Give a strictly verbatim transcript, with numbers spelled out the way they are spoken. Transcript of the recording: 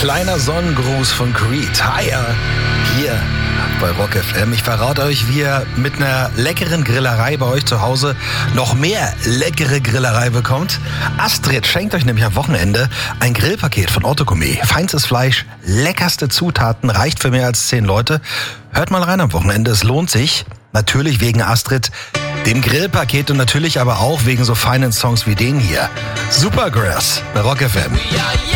Kleiner Sonnengruß von Creed. Higher hier bei Rock F M. Ich verrate euch, wie ihr mit einer leckeren Grillerei bei euch zu Hause noch mehr leckere Grillerei bekommt. Astrid schenkt euch nämlich am Wochenende ein Grillpaket von Otto Gourmet. Feinstes Fleisch, leckerste Zutaten, reicht für mehr als zehn Leute. Hört mal rein am Wochenende, es lohnt sich. Natürlich wegen Astrid, dem Grillpaket und natürlich aber auch wegen so feinen Songs wie den hier. Supergrass bei Rock F M.